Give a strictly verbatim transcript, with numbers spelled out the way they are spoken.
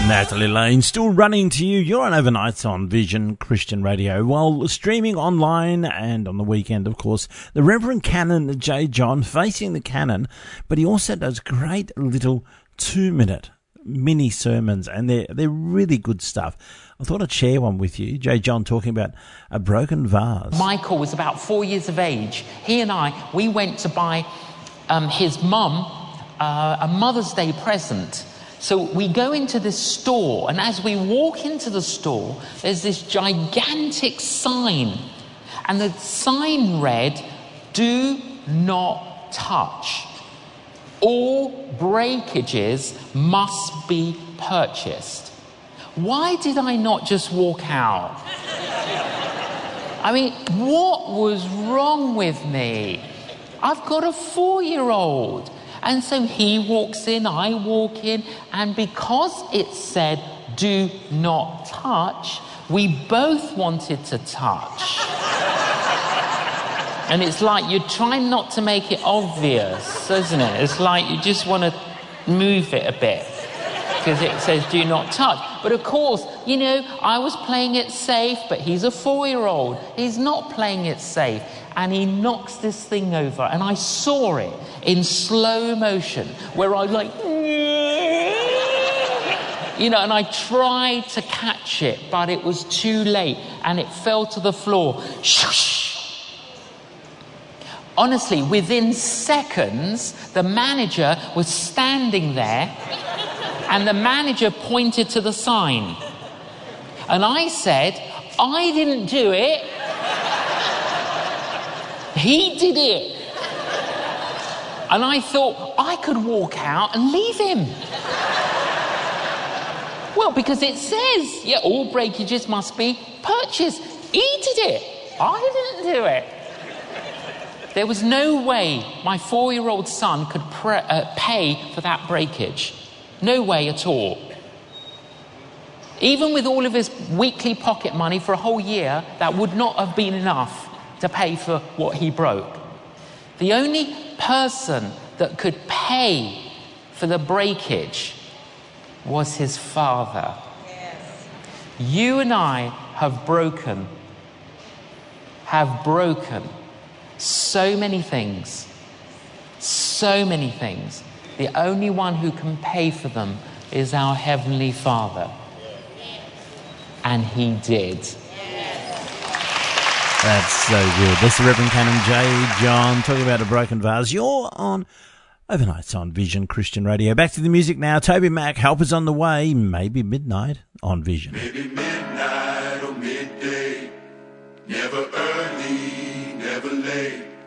Natalie Lane still running to you. You're on Overnights on Vision Christian Radio. Well, streaming online and on the weekend, of course, the Reverend Canon J. John facing the canon, but he also does great little two-minute mini sermons, and they're, they're really good stuff. I thought I'd share one with you. J. John talking about a broken vase. Michael was about four years of age. He and I, we went to buy um, his mum uh, a Mother's Day present. So we go into this store, and as we walk into the store, there's this gigantic sign. And the sign read, "Do not touch. All breakages must be purchased." Why did I not just walk out? I mean, what was wrong with me? I've got a four-year-old. And so he walks in, I walk in, and because it said, "Do not touch," we both wanted to touch. And it's like you're trying not to make it obvious, isn't it? It's like you just want to move it a bit because it says "do not touch." But of course, you know, I was playing it safe, but he's a four-year-old. He's not playing it safe. And he knocks this thing over, and I saw it in slow motion, where I like, you know, and I tried to catch it, but it was too late, and it fell to the floor. Shush! Honestly, within seconds, the manager was standing there, and the manager pointed to the sign. And I said, "I didn't do it. He did it." And I thought I could walk out and leave him. Well, because it says, yeah, all breakages must be purchased. He did it. I didn't do it. There was no way my four-year-old son could pre- uh, pay for that breakage. No way at all. Even with all of his weekly pocket money for a whole year, that would not have been enough to pay for what he broke. The only person that could pay for the breakage was his father. Yes. You and I have broken, have broken so many things, so many things. The only one who can pay for them is our Heavenly Father. And he did. That's so good. That's the Reverend Canon J. John talking about a broken vase. You're on Overnights on Vision Christian Radio. Back to the music now. Toby Mac, Help Is on the Way. Maybe midnight on Vision. Maybe midnight or midday. Never early, never late.